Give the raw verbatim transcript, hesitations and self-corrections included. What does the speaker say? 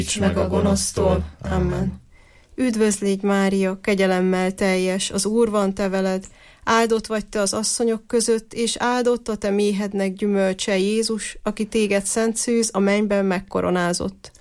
meg a gonosztól. Amen. Üdvözl légy, Mária, kegyelemmel teljes, az Úr van te veled, áldott vagy te az asszonyok között, és áldott a te méhednek gyümölcse Jézus, aki téged szent szűz, a mennyben megkoronázott.